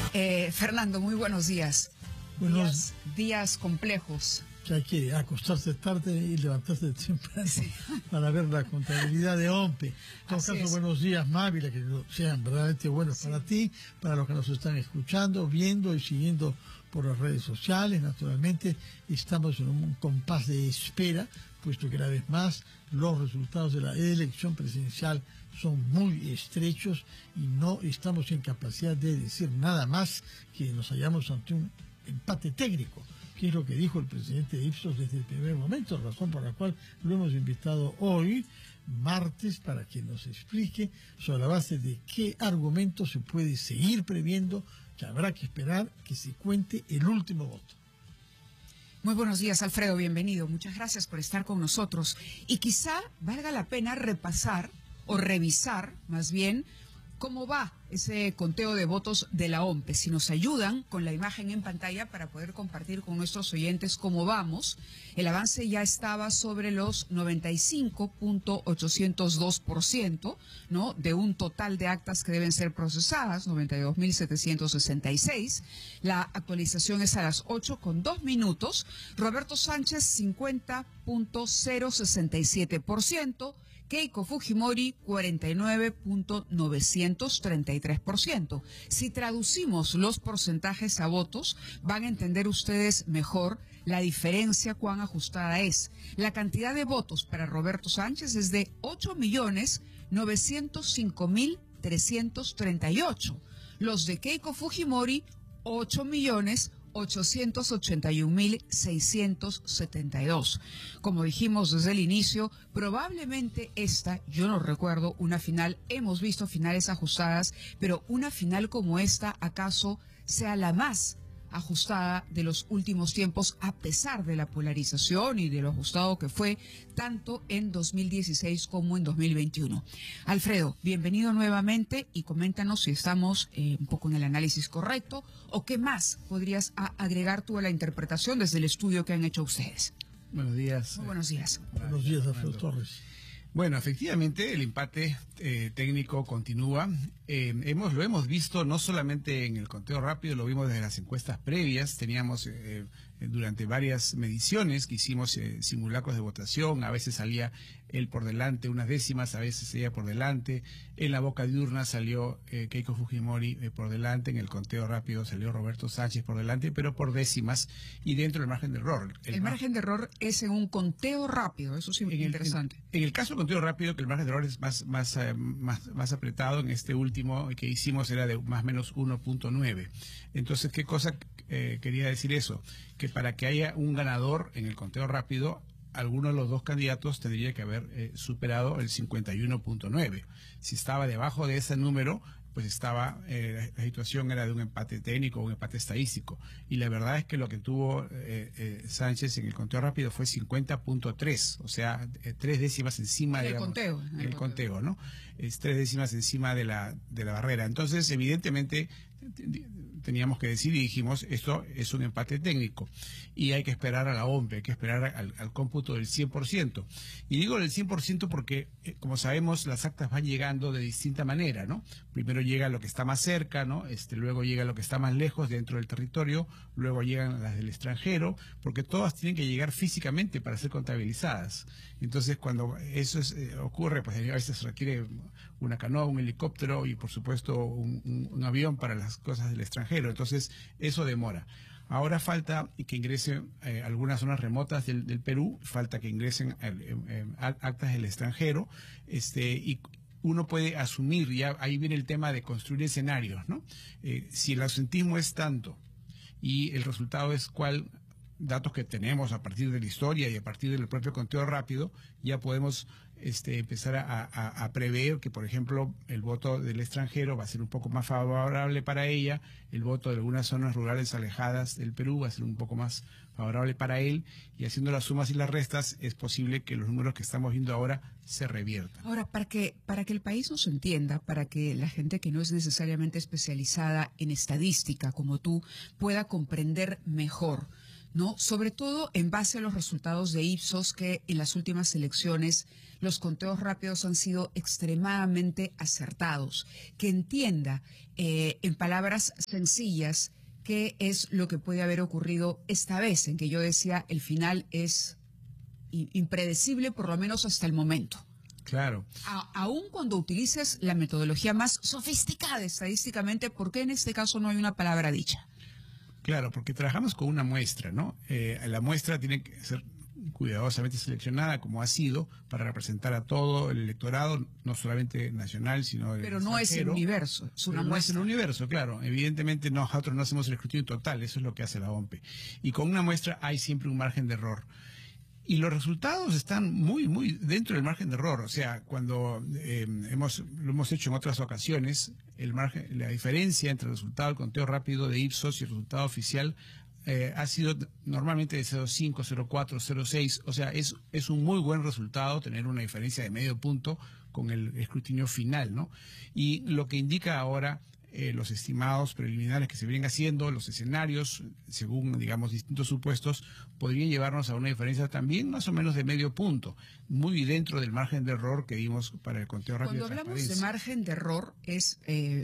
Fernando, muy buenos días. Buenos días complejos. Ya hay que acostarse tarde y levantarse temprano, sí, para ver la contabilidad de OMPE. En todo caso, buenos días, Mávila, que sean verdaderamente buenos, sí, para ti, para los que nos están escuchando, viendo y siguiendo por las redes sociales. Naturalmente, estamos en un compás de espera, puesto que una vez más los resultados de la elección presidencial son muy estrechos y no estamos en capacidad de decir nada más que nos hallamos ante un empate técnico, que es lo que dijo el presidente Ipsos desde el primer momento, razón por la cual lo hemos invitado hoy, martes, para que nos explique sobre la base de qué argumentos se puede seguir previendo que habrá que esperar que se cuente el último voto. Muy buenos días, Alfredo, bienvenido. Muchas gracias por estar con nosotros. Y quizá valga la pena repasar o revisar, más bien, cómo va ese conteo de votos de la OMPE. Si nos ayudan con la imagen en pantalla para poder compartir con nuestros oyentes cómo vamos. El avance ya estaba sobre los 95.802%, ¿no? De un total de actas que deben ser procesadas, 92.766. La actualización es a las 8:02. Roberto Sánchez, 50.067%. Keiko Fujimori, 49.933%. Si traducimos los porcentajes a votos, van a entender ustedes mejor la diferencia cuán ajustada es. La cantidad de votos para Roberto Sánchez es de 8.905.338. Los de Keiko Fujimori, 8.881.672. Como dijimos desde el inicio, probablemente yo no recuerdo una final, hemos visto finales ajustadas, pero una final como esta, ¿acaso sea la más ajustada de los últimos tiempos, a pesar de la polarización y de lo ajustado que fue tanto en 2016 como en 2021? Alfredo, bienvenido nuevamente y coméntanos si estamos un poco en el análisis correcto o qué más podrías agregar tú a la interpretación desde el estudio que han hecho ustedes. Buenos días. Muy buenos días. Buenos días, Alfredo Torres. Bueno, efectivamente el empate técnico continúa. Lo hemos visto no solamente en el conteo rápido, lo vimos desde las encuestas previas. Teníamos durante varias mediciones que hicimos simulacros de votación. A veces salía él por delante unas décimas, a veces ella por delante. En la boca de urna salió Keiko Fujimori por delante. En el conteo rápido salió Roberto Sánchez por delante, pero por décimas y dentro del margen de error. El margen de error es en un conteo rápido, eso sí es interesante. En el caso del conteo rápido, que el margen de error es más apretado, en este último que hicimos era de más o menos 1.9. Entonces, ¿qué cosa quería decir eso? Que para que haya un ganador en el conteo rápido, alguno de los dos candidatos tendría que haber superado el 51.9. Si estaba debajo de ese número, pues la situación era de un empate técnico, un empate estadístico. Y la verdad es que lo que tuvo Sánchez en el conteo rápido fue 50.3, o sea, 3 décimas encima del conteo. En el conteo, ¿no? Es 3 décimas encima de la barrera. Entonces, evidentemente, teníamos que decir y dijimos, esto es un empate técnico y hay que esperar a la OMPE, hay que esperar al cómputo del 100%. Y digo del 100% porque, como sabemos, las actas van llegando de distinta manera, ¿no? Primero llega lo que está más cerca, ¿no? Luego llega lo que está más lejos dentro del territorio, luego llegan las del extranjero, porque todas tienen que llegar físicamente para ser contabilizadas. Entonces, cuando eso ocurre, pues a veces se requiere una canoa, un helicóptero y, por supuesto, un avión para las cosas del extranjero. Entonces, eso demora. Ahora falta que ingresen algunas zonas remotas del Perú, falta que ingresen actas del extranjero, y uno puede asumir, ya ahí viene el tema de construir escenarios, ¿no? Si el ausentismo es tanto y el resultado es datos que tenemos a partir de la historia y a partir del propio conteo rápido, ya podemos empezar a prever que, por ejemplo, el voto del extranjero va a ser un poco más favorable para ella, el voto de algunas zonas rurales alejadas del Perú va a ser un poco más favorable para él, y haciendo las sumas y las restas es posible que los números que estamos viendo ahora se reviertan. Ahora, para que el país nos entienda, para que la gente que no es necesariamente especializada en estadística como tú pueda comprender mejor, ¿no? Sobre todo en base a los resultados de Ipsos, que en las últimas elecciones los conteos rápidos han sido extremadamente acertados. Que entienda, en palabras sencillas, qué es lo que puede haber ocurrido esta vez, en que yo decía el final es impredecible, por lo menos hasta el momento. Claro. Aún cuando utilices la metodología más sofisticada estadísticamente, ¿por qué en este caso no hay una palabra dicha? Claro, porque trabajamos con una muestra, ¿no? La muestra tiene que ser cuidadosamente seleccionada, como ha sido, para representar a todo el electorado, no solamente nacional, sino del Pero no es el universo, es una muestra. No es el universo, claro. Evidentemente nosotros no hacemos el escrutinio total, eso es lo que hace la OMPE. Y con una muestra hay siempre un margen de error. Y los resultados están muy dentro del margen de error. O sea, cuando lo hemos hecho en otras ocasiones, la diferencia entre el resultado del conteo rápido de Ipsos y el resultado oficial ha sido normalmente de 0,5, 0,4, 0,6. O sea, es un muy buen resultado tener una diferencia de medio punto con el escrutinio final, ¿no? Y lo que indica ahora los estimados preliminares que se vienen haciendo, los escenarios, según, digamos, distintos supuestos, podrían llevarnos a una diferencia también más o menos de medio punto, muy dentro del margen de error que dimos para el conteo rápido. Cuando hablamos de margen de error es,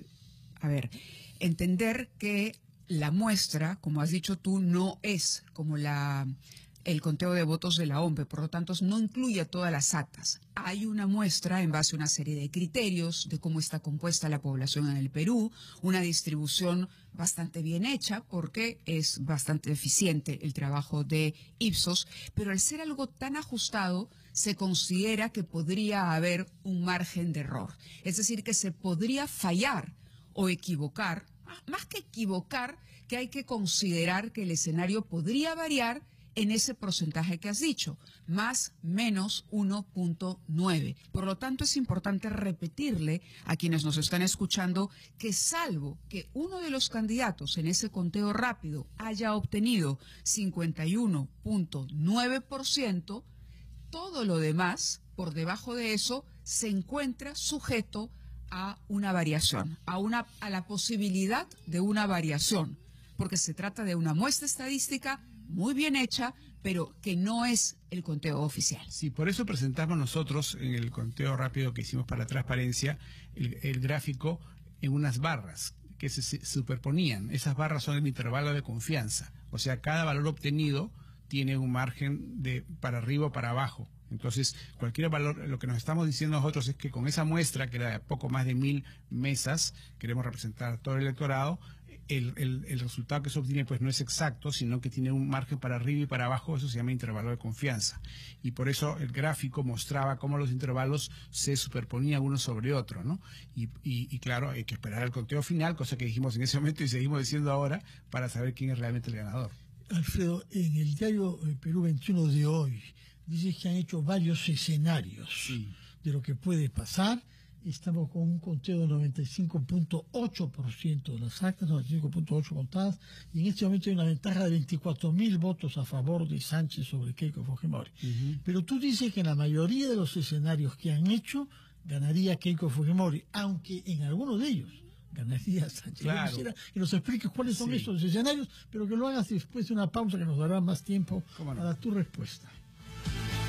entender que la muestra, como has dicho tú, no es como el conteo de votos de la OMPE, por lo tanto no incluye a todas las actas. Hay una muestra en base a una serie de criterios de cómo está compuesta la población en el Perú, una distribución bastante bien hecha porque es bastante eficiente el trabajo de Ipsos, pero al ser algo tan ajustado se considera que podría haber un margen de error. Es decir, que se podría fallar o equivocar, más que equivocar, que hay que considerar que el escenario podría variar en ese porcentaje que has dicho, más menos 1.9. Por lo tanto, es importante repetirle a quienes nos están escuchando que salvo que uno de los candidatos en ese conteo rápido haya obtenido 51.9%, todo lo demás, por debajo de eso, se encuentra sujeto a una variación, a la posibilidad de una variación, porque se trata de una muestra estadística muy bien hecha, pero que no es el conteo oficial. Sí, por eso presentamos nosotros en el conteo rápido que hicimos para transparencia el gráfico en unas barras que se superponían. Esas barras son el intervalo de confianza, o sea, cada valor obtenido tiene un margen para arriba o para abajo. Entonces, cualquier valor, lo que nos estamos diciendo nosotros es que con esa muestra, que era de poco más de 1000 mesas, queremos representar a todo el electorado, el resultado que se obtiene pues no es exacto, sino que tiene un margen para arriba y para abajo, eso se llama intervalo de confianza. Y por eso el gráfico mostraba cómo los intervalos se superponían uno sobre otro, ¿no? Y claro, hay que esperar al conteo final, cosa que dijimos en ese momento y seguimos diciendo ahora, para saber quién es realmente el ganador. Alfredo, en el diario Perú 21 de hoy, dices que han hecho varios escenarios de lo que puede pasar. Estamos con un conteo de 95.8% de las actas, 95.8 contadas, y en este momento hay una ventaja de 24.000 votos a favor de Sánchez sobre Keiko Fujimori. Pero tú dices que en la mayoría de los escenarios que han hecho, ganaría Keiko Fujimori, aunque en algunos de ellos ganaría Sánchez. Claro. Yo quisiera que nos expliques cuáles son estos escenarios, pero que lo hagas después de una pausa que nos dará más tiempo para tu respuesta.